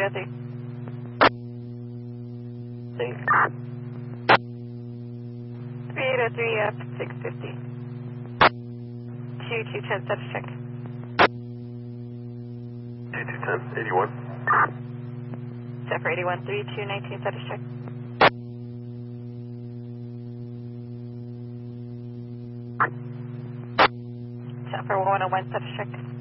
303. Thanks. 3803 up 650. 2210 status check. 2210, 81. Zephyr 81 3219 status check. Zephyr 101 status check.